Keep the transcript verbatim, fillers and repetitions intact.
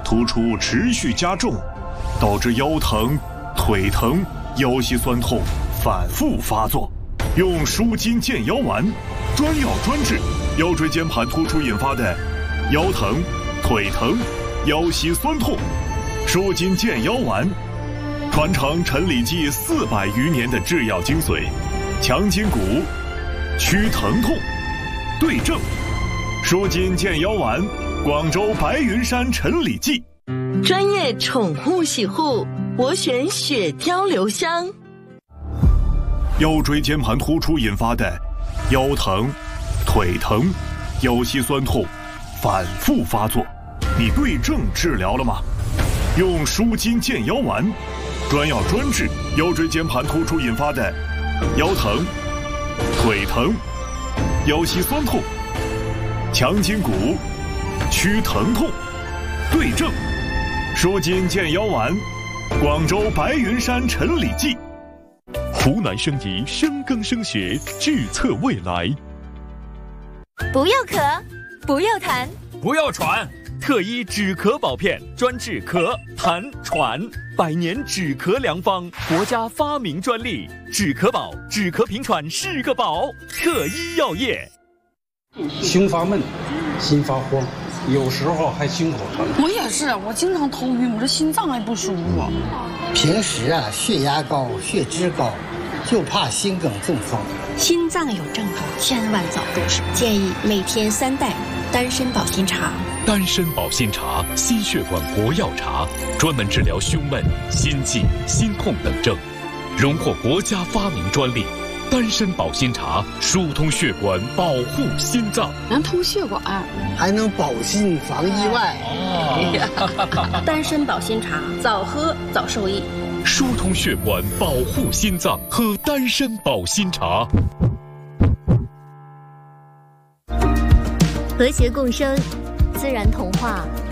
突出持续加重，导致腰疼、腿疼、腰膝酸痛反复发作。用舒筋健腰丸，专药专治腰椎间盘突出引发的腰疼、腿疼、腰膝酸痛。舒筋健腰丸，传承陈李济四百余年的制药精髓，强筋骨，祛疼痛，对症。舒筋健腰丸，广州白云山陈李济。 专业宠物洗护，我选雪貂留香。 腰椎间盘突出引发的腰疼、腿疼、腰膝酸痛反复发作，你对症治疗了吗？用舒筋健腰丸，专药专治腰椎间盘突出引发的腰疼、腿疼、腰膝酸痛，强筋骨，祛疼痛，对症。舒筋健腰丸，广州白云山陈李济。湖南生医深耕生学，智测未来。 不要咳，不要痰， 不要喘，特医止咳保片，专治咳、痰、喘，百年止咳良方，国家发明专利，止咳宝，止咳平喘是个宝。特医药业。 胸发闷，心发慌，有时候还心口疼。 我也是，我经常头晕，我这心脏还不舒服。 平时啊，血压高，血脂高，就怕心梗中风。 心脏有症状，千万早入手。建议每天三袋丹参保心茶。 丹参保心茶，心血管活药茶，专门治疗胸闷、心悸、心痛等症，荣获国家发明专利。丹参保心茶疏通血管，保护心脏， 能通血管， 还能保心防意外。 哦、丹参保心茶，早喝早受益。 疏通血管，保护心脏，喝丹参保心茶。 和谐共生，自然童话